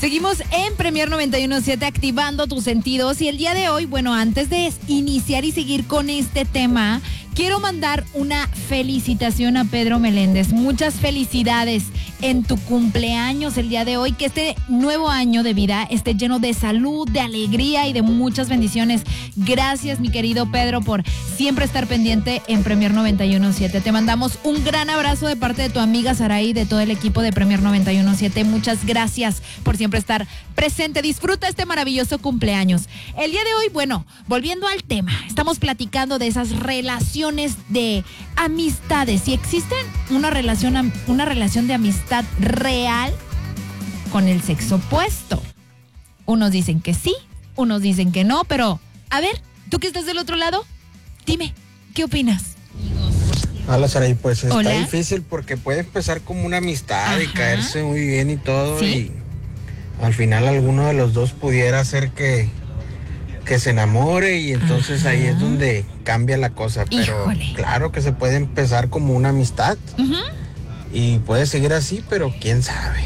Seguimos en Premier 91.7 activando tus sentidos y el día de hoy, bueno, antes de iniciar y seguir con este tema, quiero mandar una felicitación a Pedro Meléndez. Muchas felicidades en tu cumpleaños el día de hoy, que este nuevo año de vida esté lleno de salud, de alegría y de muchas bendiciones. Gracias, mi querido Pedro, por siempre estar pendiente en Premier 91.7. Te mandamos un gran abrazo de parte de tu amiga Saraí y de todo el equipo de Premier 91.7. Muchas gracias por siempre estar presente. Disfruta este maravilloso cumpleaños. El día de hoy, bueno, volviendo al tema, estamos platicando de esas relaciones de amistades. Si existen una relación de amistad real con el sexo opuesto. Unos dicen que sí, unos dicen que no, pero a ver, tú que estás del otro lado, dime, ¿qué opinas? Hola, Saray, pues está Hola. difícil porque puede empezar como una amistad y Ajá. caerse muy bien y todo, Sí. y al final alguno de los dos pudiera hacer que se enamore y entonces ahí es donde cambia la cosa, pero Híjole. claro que se puede empezar como una amistad Ujú. y puede seguir así, pero quién sabe.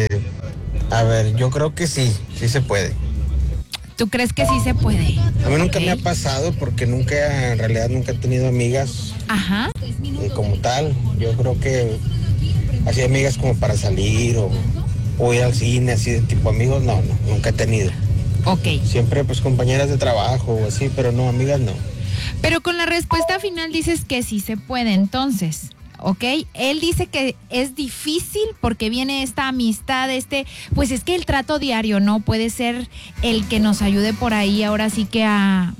A ver, yo creo que sí se puede. ¿Tú crees que sí se puede? A mí nunca Ok. me ha pasado porque en realidad nunca he tenido amigas Ajá. como tal. Yo creo que así amigas como para salir o ir al cine, así de tipo amigos, no, nunca he tenido. Ok. Siempre pues compañeras de trabajo o así, pero no, amigas no. Pero con la respuesta final dices que sí se puede, entonces, ¿ok? Él dice que es difícil porque viene esta amistad, pues es que el trato diario, ¿no? Puede ser el que nos ayude por ahí ahora sí que a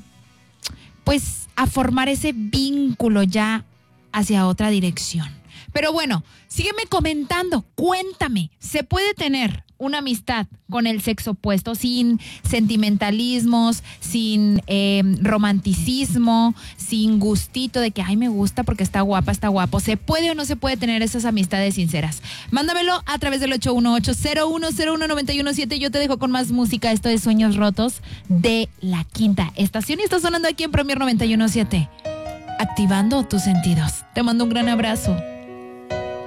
formar ese vínculo ya hacia otra dirección. Pero bueno, sígueme comentando, cuéntame, ¿se puede tener una amistad con el sexo opuesto sin sentimentalismos, sin romanticismo, sin gustito de que, ay, me gusta porque está guapa, está guapo? ¿Se puede o no se puede tener esas amistades sinceras? Mándamelo a través del 818-0101-917. Yo te dejo con más música. Esto es Sueños Rotos de La Quinta Estación y está sonando aquí en Premier 91.7. Activando tus sentidos. Te mando un gran abrazo.